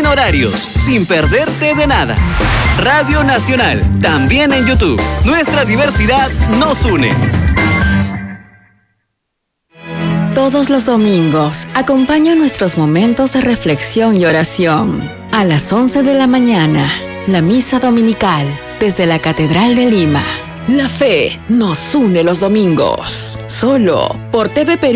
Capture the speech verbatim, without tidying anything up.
horarios, sin perderte de nada. Radio Nacional, también en YouTube. Nuestra diversidad nos une. Todos los domingos, acompaña nuestros momentos de reflexión y oración. A las once de la mañana, la misa dominical desde la Catedral de Lima. La fe nos une los domingos. Solo por T V Perú.